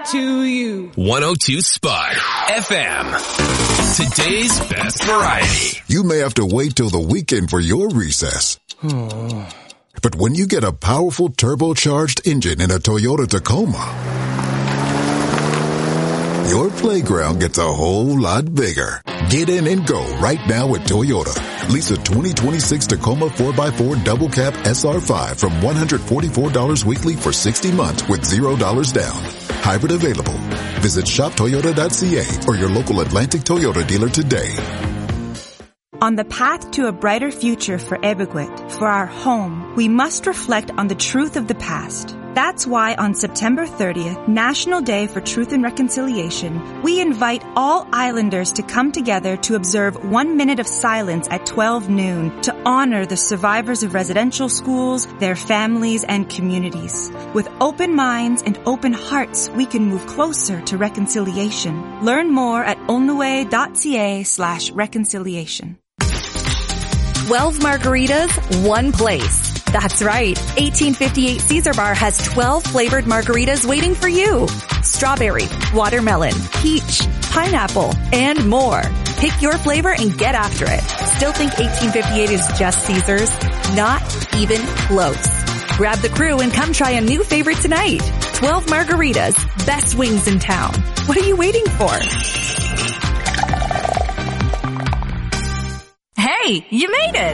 to you. 102 Spot FM. Today's best variety. You may have to wait till the weekend for your recess. But when you get a powerful turbocharged engine in a Toyota Tacoma, your playground gets a whole lot bigger. Get in and go right now at Toyota. Lease a 2026 Tacoma 4x4 double cab SR5 from $144 weekly for 60 months with $0 down. Hybrid available. Visit shoptoyota.ca or your local Atlantic Toyota dealer today. On the path to a brighter future for Ebikwit, for our home, we must reflect on the truth of the past. That's why on September 30th, National Day for Truth and Reconciliation, we invite all islanders to come together to observe 1 minute of silence at 12 noon to honor the survivors of residential schools, their families, and communities. With open minds and open hearts, we can move closer to reconciliation. Learn more at onlaway.ca/reconciliation. 12 margaritas, one place. That's right. 1858 Caesar Bar has 12 flavored margaritas waiting for you. Strawberry, watermelon, peach, pineapple, and more. Pick your flavor and get after it. Still think 1858 is just Caesar's? Not even close. Grab the crew and come try a new favorite tonight. 12 margaritas, best wings in town. What are you waiting for? Hey, you made it!